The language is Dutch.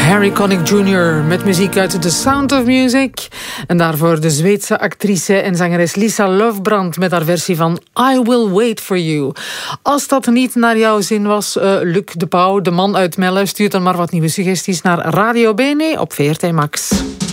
Harry Connick Jr. met muziek uit The Sound of Music. En daarvoor de Zweedse actrice en zangeres Lisa Löfbrand met haar versie van I Will Wait For You. Als dat niet naar jouw zin was, Luc de Pauw, de man uit Melle, stuurt dan maar wat nieuwe suggesties naar Radio Bene op VRT Max.